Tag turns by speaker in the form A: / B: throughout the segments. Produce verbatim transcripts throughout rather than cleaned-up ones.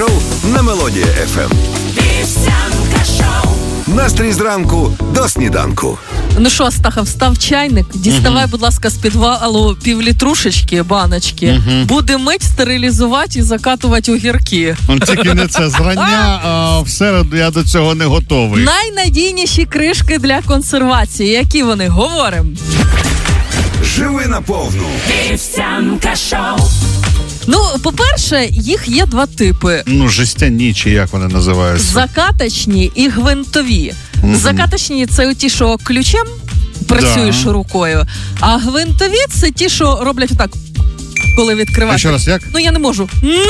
A: шоу на Мелодія еф ем. Вівсянка шоу. Настрій зранку до сніданку.
B: Ну що, Астахов, став чайник, діставай, uh-huh. будь ласка, з підвалу півлітрушечки, баночки, uh-huh. буде мить, стерилізувати і закатувати огірки.
C: Он тільки не це, зрання, а в середу я до цього не готовий.
B: Найнадійніші кришки для консервації. Які вони? Говорим.
A: Живи наповну.
D: Вівсянка шоу.
B: Ну, по-перше, їх є два типи.
C: Ну, жестяні, чи як вони називаються?
B: Закаточні і гвинтові. Mm-hmm. Закаточні – це ті, що ключем працюєш да. рукою, а гвинтові – це ті, що роблять отак, коли відкриваєш.
C: А ще раз, як?
B: Ну, я не можу.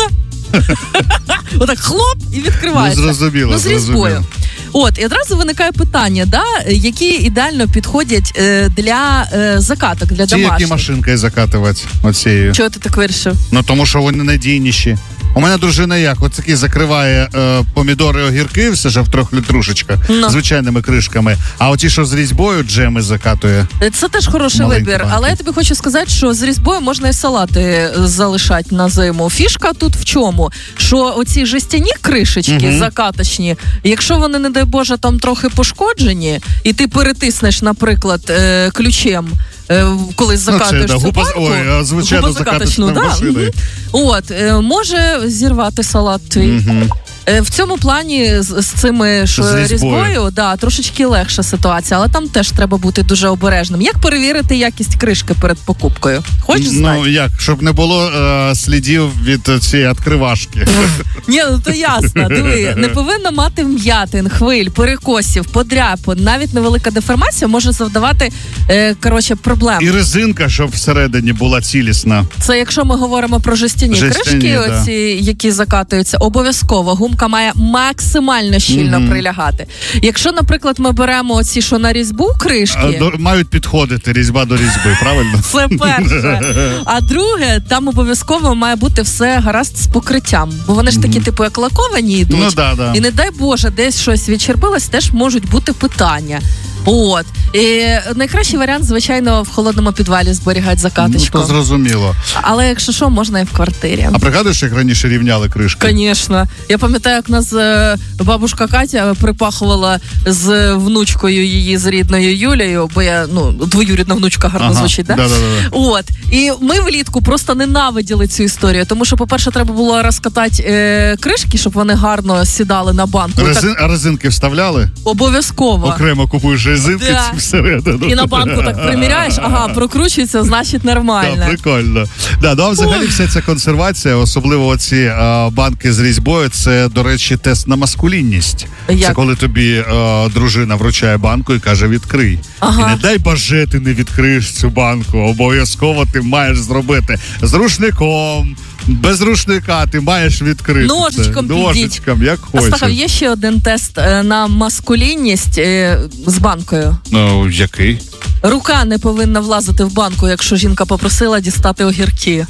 B: Отак хлоп і відкривається.
C: Ну, зрозуміло,
B: ну, з різьбою. От, і одразу виникає питання, да, які ідеально підходять е, для е, закаток, для
C: ті,
B: домашніх.
C: Ті, які машинкою закатувати оцією.
B: Чого ти так вирішив?
C: Ну, тому що вони надійніші. У мене дружина як? Ось такий закриває е, помідори, огірки, все ж в трьохлітрушечках, no. звичайними кришками. А оті, що з різьбою, джеми закатує.
B: Це теж хороший
C: Маленькі
B: вибір.
C: банки.
B: Але я тобі хочу сказати, що з різьбою можна і салати залишати на зиму. Фішка тут в чому? Що оці жестяні кришечки, uh-huh. закаточні, якщо вони, не дай Боже, там трохи пошкоджені, і ти перетиснеш, наприклад, е, ключем, коли закатуєш
C: ну, це,
B: цю
C: да,
B: банку,
C: ой, звичайно, закаточну,
B: да,
C: машиною.
B: От, може зірвати салат твій. Угу. В цьому плані з, з цими що, з різьбою, різьбою да, трошечки легша ситуація, але там теж треба бути дуже обережним. Як перевірити якість кришки перед покупкою? Хочеш знати?
C: Ну, як? Щоб не було е, слідів від цієї відкривашки.
B: Ні, ну то ясно. Диви, не повинна мати вм'ятин, хвиль, перекосів, подряпин. Навіть невелика деформація може завдавати, е, коротше, проблем.
C: І резинка, щоб всередині була цілісна.
B: Це якщо ми говоримо про жестяні, жестяні кришки, да. оці, які закатуються, обов'язково гумка має максимально щільно mm-hmm. прилягати. Якщо, наприклад, ми беремо оці, що на різьбу кришки...
C: А, до, мають підходити різьба до різьби, правильно?
B: Це перше. А друге, там обов'язково має бути все гаразд з покриттям. Бо вони ж такі, mm-hmm. типу, як лаковані йдуть.
C: Ну, да, да.
B: І не дай Боже, десь щось відчерпилось, теж можуть бути питання. От. І найкращий варіант, звичайно, в холодному підвалі зберігати закаточку.
C: Ну, то зрозуміло.
B: Але якщо що, можна і в квартирі.
C: А пригадуєш, як раніше рівняли кришки?
B: Звісно. Я пам'ятаю, як нас бабушка Катя припахувала з внучкою її, з рідною Юлією, бо я, ну, двоюрідна внучка гарно ага. звучить, да?
C: Да-да-да.
B: От. І ми влітку просто ненавиділи цю історію, тому що, по-перше, треба було розкатати е, кришки, щоб вони гарно сідали на банку.
C: Резин,
B: так...
C: А резинки вставляли?
B: Обов'язково.
C: Окремо купуєш резинки да. всередину.
B: І на банку так приміряєш, ага, прокручується, значить нормально.
C: Да, прикольно. Да, ну, а взагалі вся ця консервація, особливо оці а, банки з різьбою, це, до речі, тест на маскулінність. Як? Це коли тобі а, дружина вручає банку і каже, відкрий. Ага. І не дай боже, ти не відкриєш цю банку. Обов'язково ти маєш зробити з рушником, без рушника ти маєш відкрити.
B: Ножичком підіть.
C: Ножичком, як хочеш.
B: Астахов, є ще один тест на маскулінність е, з банкою.
C: Ну, який?
B: Рука не повинна влазити в банку, якщо жінка попросила дістати огірки.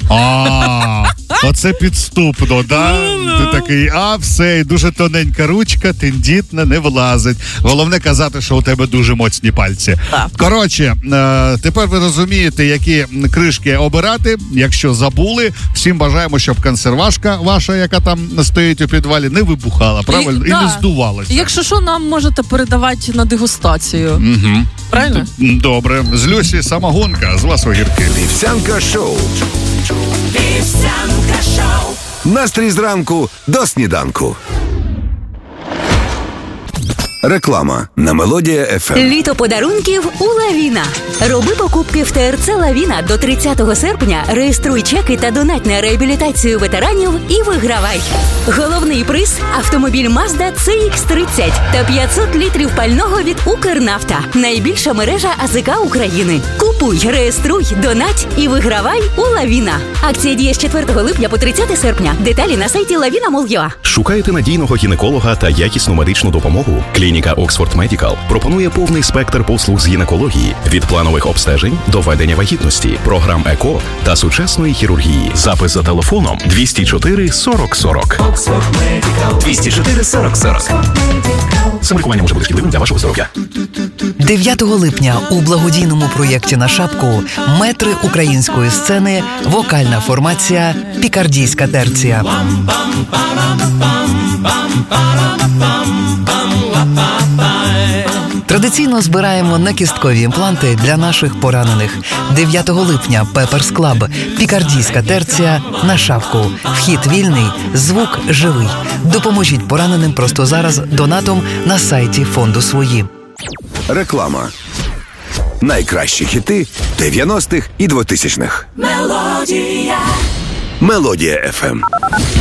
C: А, оце підступно, да? Ти такий, а все, і дуже тоненька ручка, тендітна, не влазить. Головне казати, що у тебе дуже моцні пальці.
B: Так.
C: Коротше, тепер ви розумієте, які кришки обирати. Якщо забули, всім бажаємо, щоб консервашка ваша, яка там стоїть у підвалі, не вибухала, правильно? І, і да. не здувалася.
B: Якщо що, нам можете передавати на дегустацію.
C: Угу.
B: Правильно?
C: Добре. З Люсі самогонка, з вас огірки.
A: Вівсянка шоу. Вівсянка шоу. Настрій зранку до сніданку. Реклама на Мелодія еф ем.
E: Літо подарунків у Лавіна. Роби покупки в ТРЦ Лавіна до тридцятого серпня, реєструй чеки та донать на реабілітацію ветеранів і вигравай. Головний приз – автомобіль Mazda це ікс тридцять та п'ятсот літрів пального від Укрнафта. Найбільша мережа АЗК України. Купуй, реєструй, донать і вигравай у Лавіна. Акція діє з четвертого липня по тридцяте серпня. Деталі на сайті lavina dot mol dot ua.
F: Шукаєте надійного гінеколога та якісну медичну допомогу? Клініка Oxford Medical пропонує повний спектр послуг з гінекології – від планових обстежень до ведення вагітності, програм ЕКО та сучасної хірургії. Запис за телефоном двісті чотири сорок сорок.
D: Oxford Medical.
F: двісті чотири сорок сорок. Самолікування може бути шкідливим для вашого здоров'я.
G: дев'ятого липня у благодійному проєкті «На шапку» метри української сцени, вокальна формація «Пікардійська терція». Традиційно збираємо накісткові імпланти для наших поранених. дев'ятого липня Пеперс Клаб, пікардійська терція на шапку. Вхід вільний, звук живий. Допоможіть пораненим просто зараз донатом на сайті фонду «Свої».
A: Реклама. Найкращі хіти дев'яностих і двотисячних.
D: Мелодія.
A: Мелодія еф ем.